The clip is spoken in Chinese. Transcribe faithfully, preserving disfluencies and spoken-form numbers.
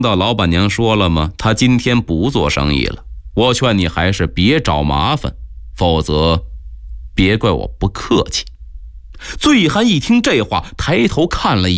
到老板娘说了吗？她今天不做生意了。我劝你还是别找麻烦，否则别怪我不客气。醉汉一听这话，抬头看了一